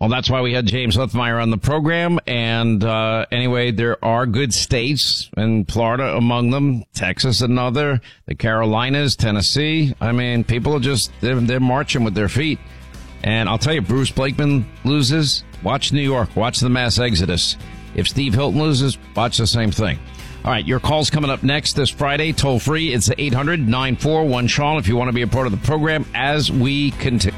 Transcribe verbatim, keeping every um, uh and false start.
Well, that's why we had James Lithmeyer on the program. And uh anyway, there are good states, and Florida among them, Texas another, the Carolinas, Tennessee. I mean, people are just, they're, they're marching with their feet. And I'll tell you, Bruce Blakeman loses, watch New York, watch the mass exodus. If Steve Hilton loses, watch the same thing. All right, your call's coming up next this Friday, toll free. It's eight hundred, nine four one, Sean if you want to be a part of the program as we continue.